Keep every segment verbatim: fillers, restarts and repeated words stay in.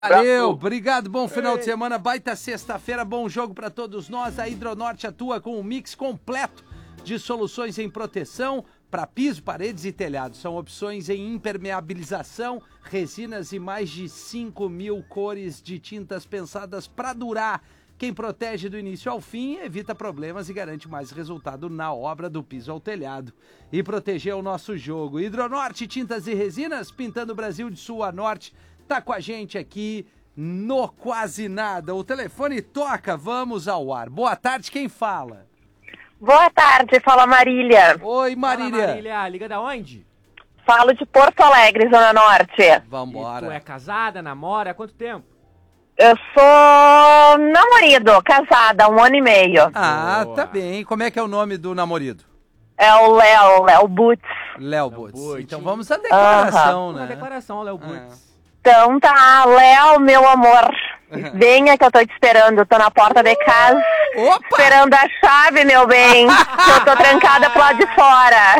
Valeu, obrigado, bom final de semana, baita sexta-feira, bom jogo pra todos nós. A Hidronorte atua com um mix completo de soluções em proteção para piso, paredes e telhados. São opções em impermeabilização, resinas e mais de cinco mil cores de tintas pensadas para durar. Quem protege do início ao fim evita problemas e garante mais resultado na obra do piso ao telhado. E proteger o nosso jogo. Hidronorte, tintas e resinas, pintando o Brasil de sul a norte. Tá com a gente aqui no Quase Nada. O telefone toca, vamos ao ar. Boa tarde, quem fala? Boa tarde, fala Marília. Oi, Marília. Fala, Marília, liga da onde? Falo de Porto Alegre, Zona Norte. Vambora. E tu é casada, namora, há quanto tempo? Eu sou namorado, casada, um ano e meio. Ah, Boa. tá bem. Como é que é o nome do namorado? É o Léo, Léo Butz. Léo Léo Butz. Butz. Então vamos à declaração, Uma né? declaração, Léo Butz. Então tá, Léo, meu amor, venha que eu tô te esperando, eu tô na porta de casa, Opa! esperando a chave, meu bem, que eu tô trancada pro lado de fora.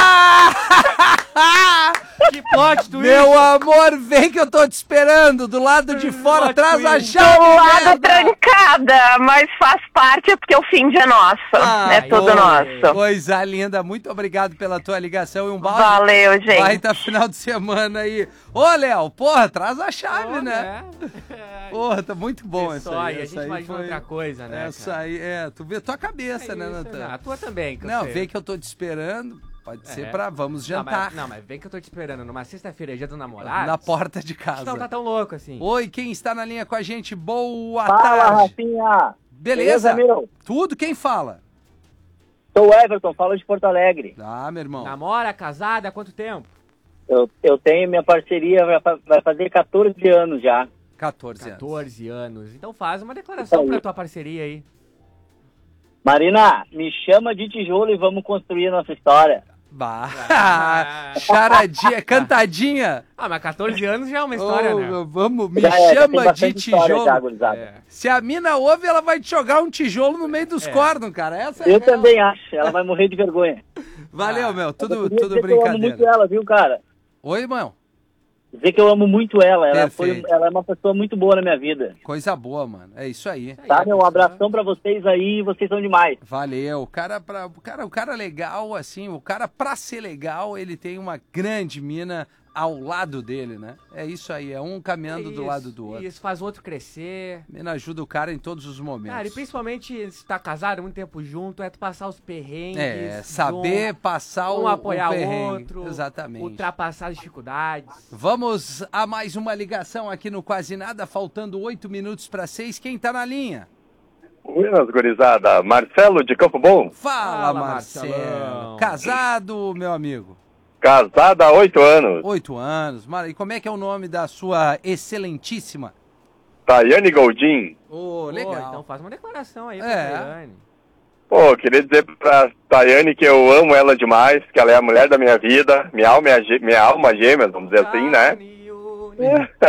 Que plot twist! Meu amor, vem que eu tô te esperando. Do lado de fora, Plot traz a twist. chave, Do lado merda. trancada, mas faz parte porque o fim de é nosso, Ah, é tudo oi. nosso. Coisa linda, muito obrigado pela tua ligação e um balde. Valeu, gente. Baita final de semana aí. Ô, Léo, porra, traz a chave, Oh, né? É. Porra, tá muito bom É essa só, aí. e a essa gente aí imagina foi- outra coisa, né, Essa cara? aí, é, tu vê tua cabeça, É né, isso, Natan? né? A tua também, que eu Não, sei. vê que eu tô te esperando. Pode ser É. pra vamos Não, jantar. mas, não, mas vem que eu tô te esperando numa sexta-feira, dia do namorado. Na porta de A gente casa. não tá tão louco assim. Oi, quem está na linha com a gente? Boa Fala, tarde. Rafinha. Beleza? meu? Tudo, quem fala? Sou o Everton, falo de Porto Alegre. Ah, meu irmão. Namora, casada, há quanto tempo? Eu, eu tenho minha parceria, vai, fa- vai fazer catorze anos já. catorze anos. catorze anos. Então faz uma declaração Isso aí. pra tua parceria aí. Marina, me chama de tijolo e vamos construir a nossa história. Bah. Ah. Charadinha, cantadinha. Ah, mas catorze anos já é uma história, Ô, né? Vamos, me Já é, já tem chama de bastante história tijolo. já, gurizada. É. Se a mina ouve, ela vai te jogar um tijolo no meio dos É. cornos, cara. Essa é Eu real. também acho, ela vai morrer de vergonha. Valeu, Ah, meu. Eu Tudo, queria tudo dizer que eu amo muito brincadeira. ela, viu, cara? Oi, irmão. Dizer que eu amo muito ela, ela, foi, Perfeito. ela é uma pessoa muito boa na minha vida. Coisa boa, mano. É isso aí. Tá, meu? Um abração pra vocês aí, vocês são demais. Valeu. O cara, pra, o cara, o cara legal, assim, o cara pra ser legal, ele tem uma grande mina ao lado dele, né? É isso aí, é um caminhando do Isso, lado do outro. Isso, faz o outro crescer. Mina ajuda o cara em todos os momentos. Cara, e principalmente se tá casado muito tempo junto, é tu passar os perrengues. É, saber passar um, o, um apoiar o o perrengue. outro. Exatamente. Ultrapassar as dificuldades. Vamos a mais uma ligação aqui no Quase Nada, faltando oito minutos para seis. Quem tá na linha? Buenas, gurizada. Marcelo de Campo Bom. Fala, Fala, Marcelo. Marcelão. Casado, meu amigo? Casada há oito anos. Oito anos. Mara, e como é que é o nome da sua excelentíssima? Tayane Goldin. Ô, Pô, legal. então faz uma declaração aí pra É. Tayane. Pô, queria dizer pra Tayane que eu amo ela demais, que ela é a mulher da minha vida, minha alma, é gê- minha alma gêmea, vamos dizer assim, né? Carne une,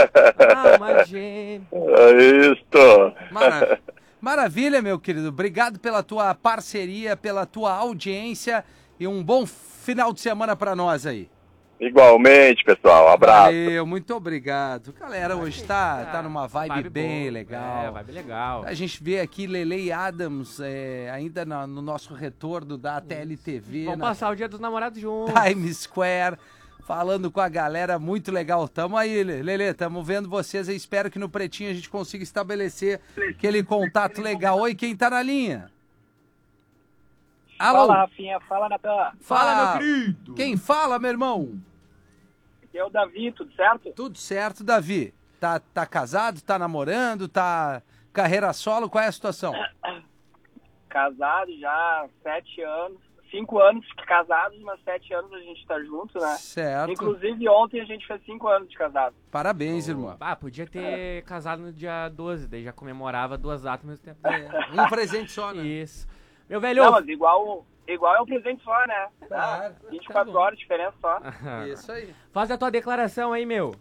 alma gêmea. É Isto. Mara- Maravilha, meu querido. Obrigado pela tua parceria, pela tua audiência e um bom final de semana para nós aí. Igualmente, pessoal. Abraço. Valeu, muito obrigado. Galera, hoje tá, tá numa vibe, bem boa. legal. É, vibe legal. A gente vê aqui Lele Adams é, ainda na- no nosso retorno da T L T V, Vamos na passar o dia dos namorados juntos. Times Square, falando com a galera, muito legal. Tamo aí, Lele, tamo vendo vocês. Eu espero que no Pretinho a gente consiga estabelecer aquele contato legal. Oi, quem tá na linha? Alô? Fala, Rafinha, fala, Natan. Fala, meu querido. Quem fala, meu irmão? Aqui é o Davi, tudo certo? Tudo certo, Davi. Tá, tá casado, tá namorando, tá carreira solo, qual é a situação? Casado já há sete anos. Cinco anos casados, mas sete anos a gente tá junto, né? Certo. Inclusive ontem a gente fez cinco anos de casado. Parabéns, irmão. Ah, podia ter casado no dia doze, daí já comemorava duas datas ao mesmo tempo. Um presente só, né? Isso. Meu velho. Não, mas igual, igual é um presente só, né? Claro. Ah, vinte e quatro Tá bom. horas, diferença só. Isso aí. Faz a tua declaração aí, meu.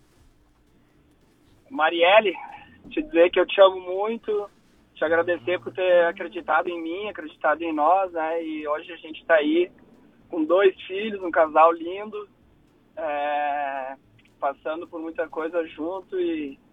Marielle, te dizer que eu te amo muito, te agradecer por ter acreditado em mim, acreditado em nós, né? E hoje a gente tá aí com dois filhos, um casal lindo, é, passando por muita coisa junto e